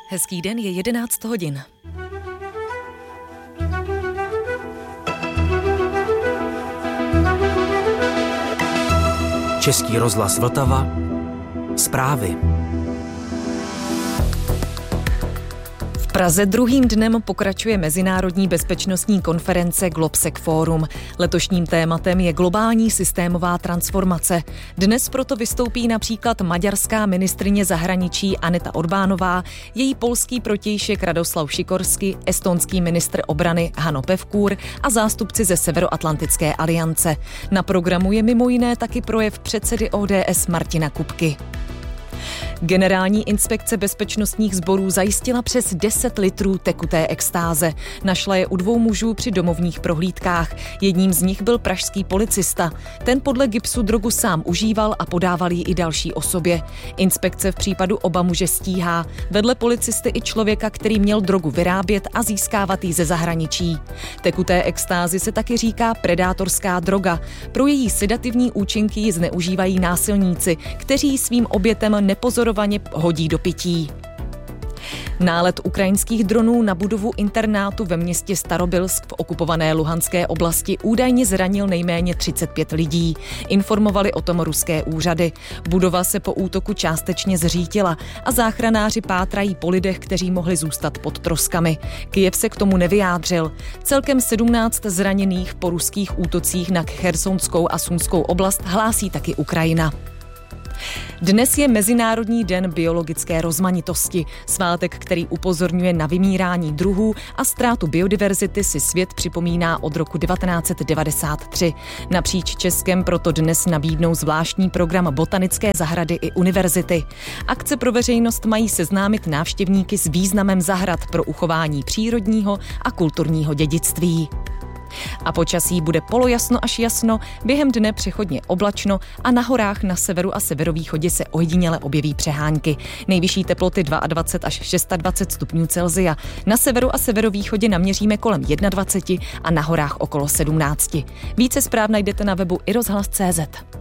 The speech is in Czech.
Hezký den, je 11 hodin. Český rozhlas Vltava. Zprávy. V Praze druhým dnem pokračuje mezinárodní bezpečnostní konference Globsec Forum. Letošním tématem je globální systémová transformace. Dnes proto vystoupí například maďarská ministryně zahraničí Aneta Orbánová, její polský protějšek Radoslav Sikorsky, estonský ministr obrany Hanno Pevkur a zástupci ze Severoatlantické aliance. Na programu je mimo jiné taky projev předsedy ODS Martina Kupky. Generální inspekce bezpečnostních sborů zajistila přes 10 litrů tekuté extáze. Našla je u 2 mužů při domovních prohlídkách. Jedním z nich byl pražský policista. Ten podle GIBSu drogu sám užíval a podával ji i další osobě. Inspekce v případu oba muže stíhá. Vedle policisty i člověka, který měl drogu vyrábět a získávat ji ze zahraničí. Tekuté extázi se taky říká predátorská droga. Pro její sedativní účinky ji zneužívají násilníci, kteří svým obětem nepozorovaně hodí do pití. Nálet ukrajinských dronů na budovu internátu ve městě Starobilsk v okupované Luhanské oblasti údajně zranil nejméně 35 lidí. Informovali o tom ruské úřady. Budova se po útoku částečně zřítila a záchranáři pátrají po lidech, kteří mohli zůstat pod troskami. Kyjev se k tomu nevyjádřil. Celkem 17 zraněných po ruských útocích na Chersonskou a Sumskou oblast hlásí taky Ukrajina. Dnes je Mezinárodní den biologické rozmanitosti. Svátek, který upozorňuje na vymírání druhů a ztrátu biodiverzity, si svět připomíná od roku 1993. Napříč Českem proto dnes nabídnou zvláštní program botanické zahrady i univerzity. Akce pro veřejnost mají seznámit návštěvníky s významem zahrad pro uchování přírodního a kulturního dědictví. A počasí bude polojasno až jasno, během dne přechodně oblačno a na horách na severu a severovýchodě se ojediněle objeví přehánky. Nejvyšší teploty 22 až 26 stupňů Celsia. Na severu a severovýchodě naměříme kolem 21 a na horách okolo 17. Více zpráv najdete na webu iRozhlas.cz.